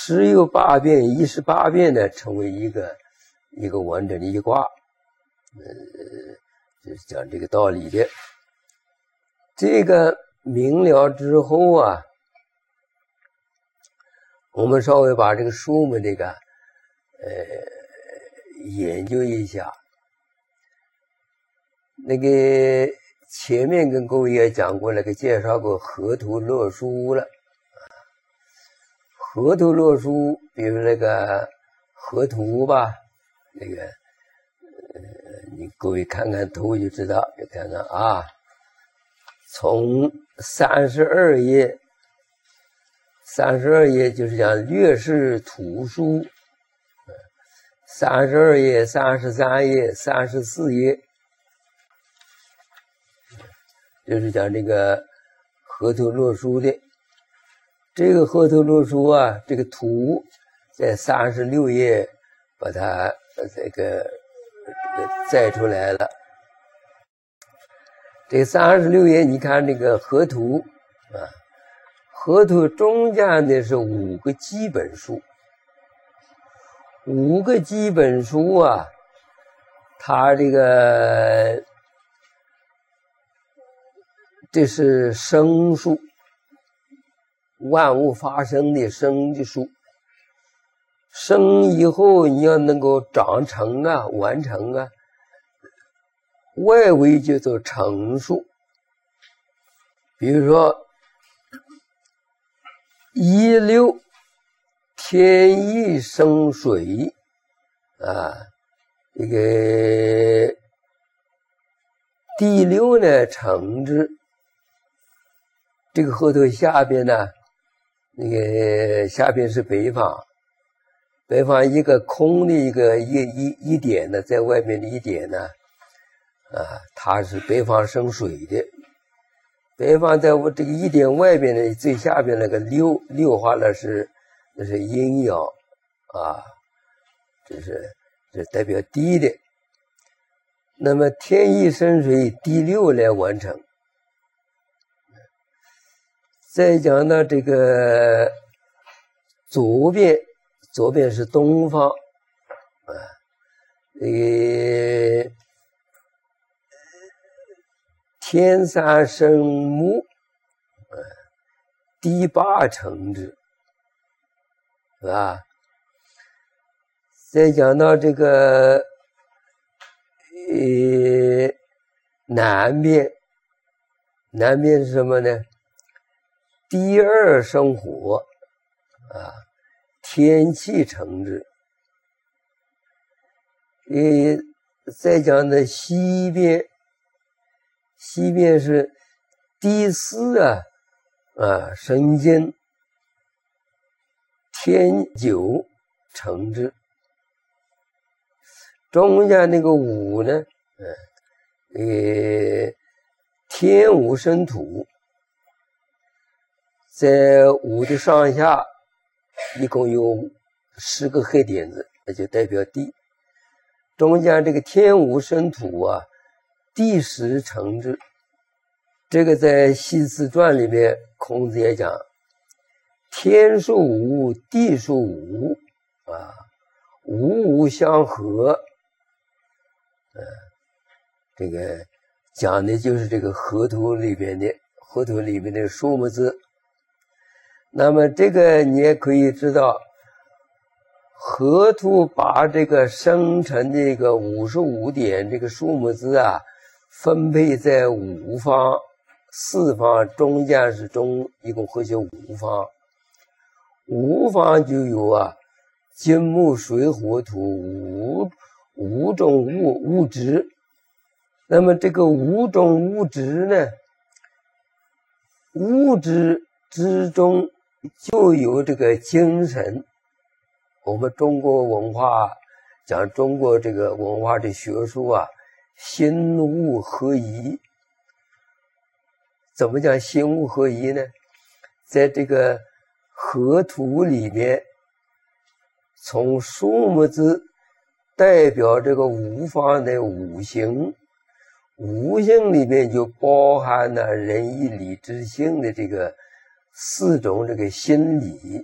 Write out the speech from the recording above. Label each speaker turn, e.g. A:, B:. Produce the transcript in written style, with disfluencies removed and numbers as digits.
A: 10有8变18变呢，成为一个完整的一卦。就是讲这个道理的。这个明了之后啊，我们稍微把这个数目这个研究一下。那个前面跟各位也讲过了，介绍过河图洛书了。河图洛书，比如那个河图吧，那个你各位看看图就知道，就看看啊，从32页就是讲略示图书，32页、33页、34页，就是讲这个河图洛书的。这个河图洛书啊，这个图在36页把它这个载出来了。这36页你看这个河图啊，河图中间的是5个基本数，5个基本数啊，它这是生数，万物发生的生的数。生以后你要能够长成啊，完成啊，外围就做成数。比如说16天意生水啊，这个第6呢成之。这个河图下边呢，那个下边是北方，北方一个空的一点呢，在外面的一点呢，啊，它是北方生水的。北方在我这个一点外边的最下边那个六画那是阴爻啊，这代表低的。那么天意生水第6来完成。再讲到这个左边是东方啊，天山生木，第8成之，是吧？再讲到这个南边是什么呢？第2生火啊，天气成之。再讲的西边是第4生金，天9成之。中间那个5呢，天5生土。在5的上下一共有10个黑点子，那就代表地。中间这个天5生土啊，地10成之。这个在《系辞传》里面，孔子也讲，天数5，地数5啊，5相合。这个讲的就是这个河图里面的数目字。那么这个你也可以知道，河图把这个生成这个55点这个数目字啊，分配在5方、4方，中间是中，一共合写5方。5方就有啊，金木水火土五种物质。那么这个5种物质呢，物质之中就有这个精神。我们中国文化讲中国这个文化的学术啊，心物合一。怎么讲心物合一呢？在这个河图里面，从数目字代表这个5方的5行，5行里面就包含了仁义礼智信的这个4种这个心理。